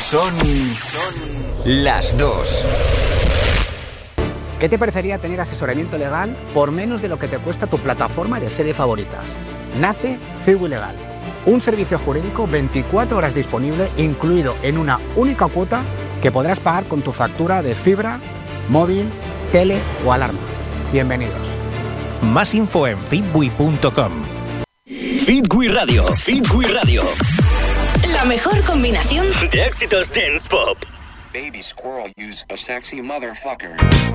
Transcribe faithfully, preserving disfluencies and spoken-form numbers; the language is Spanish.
Son las dos. ¿Qué te parecería tener asesoramiento legal por menos de lo que te cuesta tu plataforma de series favoritas? Nace Ciwi Legal, un servicio jurídico veinticuatro horas disponible, incluido en una única cuota que podrás pagar con tu factura de fibra, móvil, tele o alarma. Bienvenidos. Más info en fitwi punto com. Fitwi Radio, Fitwi Radio. La mejor combinación de éxitos dance pop. Baby squirrel use a sexy motherfucker.